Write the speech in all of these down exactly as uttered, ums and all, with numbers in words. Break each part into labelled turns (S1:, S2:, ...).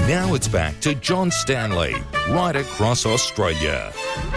S1: Now it's back to John Stanley, right across Australia.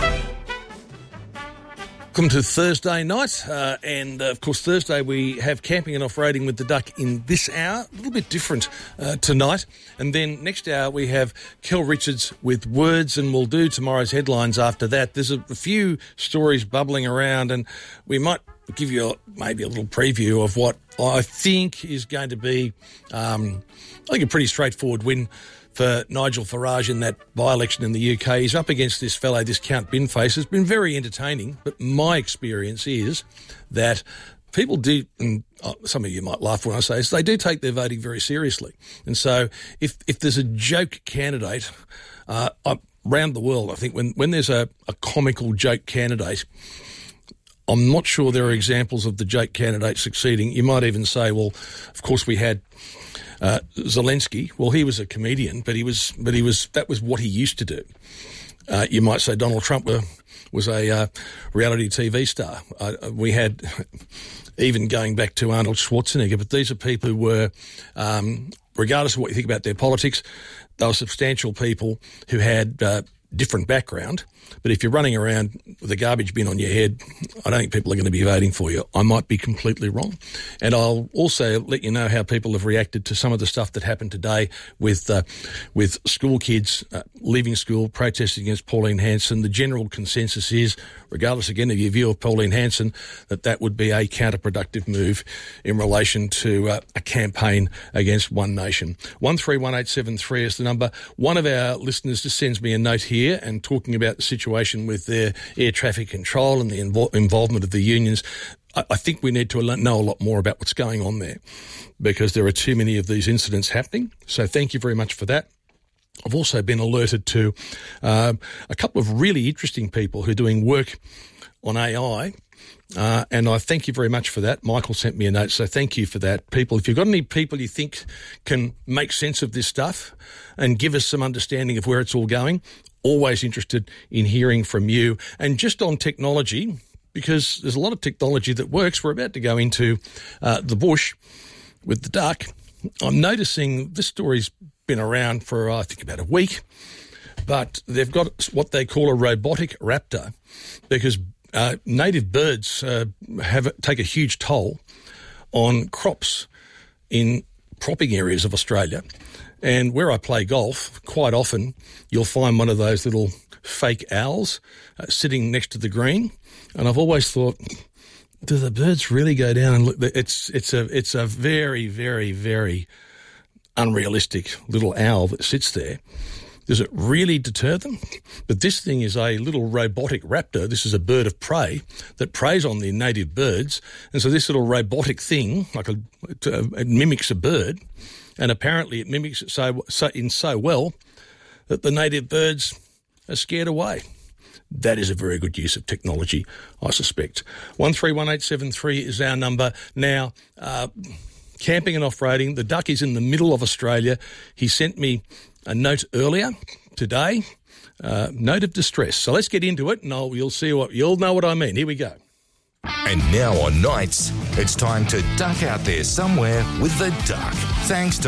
S2: Welcome to Thursday night, uh, and uh, of course Thursday we have camping and off-roading with the Duck in this hour, a little bit different uh, tonight, and then next hour we have Kel Richards with Words, and we'll do tomorrow's headlines after that. There's a, a few stories bubbling around, and we might give you a, maybe a little preview of what I think is going to be, um, I think, a pretty straightforward win for Nigel Farage in that by-election in the U K. He's up against this fellow, this Count Binface. It's been very entertaining, but my experience is that people do, and some of you might laugh when I say this, they do take their voting very seriously. And so if if there's a joke candidate, uh, around the world, I think when, when there's a, a comical joke candidate, I'm not sure there are examples of the joke candidate succeeding. You might even say, well, of course we had Uh, Zelensky. Well, he was a comedian, but he was, but he was, that was what he used to do. Uh, you might say Donald Trump were, was a uh, reality T V star. Uh, we had, even going back to Arnold Schwarzenegger, but these are people who were, um, regardless of what you think about their politics, they were substantial people who had uh, different background. But if you're running around with a garbage bin on your head, I don't think people are going to be voting for you. I might be completely wrong. And I'll also let you know how people have reacted to some of the stuff that happened today with uh, with school kids uh, leaving school, protesting against Pauline Hanson. The general consensus is, regardless again of your view of Pauline Hanson, that that would be a counterproductive move in relation to uh, a campaign against One Nation. one three one eight seven three is the number. One of our listeners just sends me a note here and talking about the situation with their air traffic control and the invo- involvement of the unions. I, I think we need to know a lot more about what's going on there, because there are too many of these incidents happening. So thank you very much for that. I've also been alerted to uh, a couple of really interesting people who are doing work on A I, uh, and I thank you very much for that. Michael sent me a note, so thank you for that. People, if you've got any people you think can make sense of this stuff and give us some understanding of where it's all going, always interested in hearing from you. And just on technology, because there's a lot of technology that works, we're about to go into uh, the bush with the duck. I'm noticing this story's been around for, uh, I think, about a week, but they've got what they call a robotic raptor, because uh, native birds uh, have take a huge toll on crops in cropping areas of Australia. And where I play golf, quite often you'll find one of those little fake owls uh, sitting next to the green. And I've always thought, do the birds really go down and look? It's it's a it's a very, very, very unrealistic little owl that sits there. Does it really deter them? But this thing is a little robotic raptor. This is a bird of prey that preys on the native birds. And so this little robotic thing, like a, it mimics a bird. And apparently it mimics it so, so in so well that the native birds are scared away. That is a very good use of technology, I suspect. one three one eight seven three is our number. Now, uh, camping and off-roading, the duck is in the middle of Australia. He sent me a note earlier today, uh, note of distress. So let's get into it, and I'll, you'll see what you'll know what I mean. Here we go.
S1: And now on nights, it's time to duck out there somewhere with the duck. Thanks to